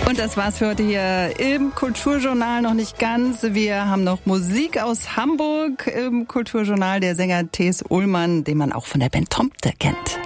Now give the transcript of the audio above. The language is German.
Und das war's für heute hier im Kulturjournal. Noch nicht ganz. Wir haben noch Musik aus Hamburg im Kulturjournal. Der Sänger Thes Ullmann, den man auch von der Band Tomte kennt.